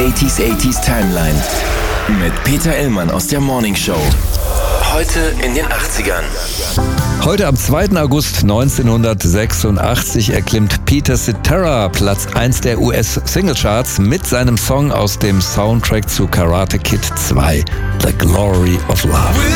80s Timeline mit Peter Illmann aus der Morning Show. Heute in den 80ern. Heute am 2. August 1986 erklimmt Peter Cetera Platz 1 der US-Singlecharts mit seinem Song aus dem Soundtrack zu Karate Kid 2, The Glory of Love.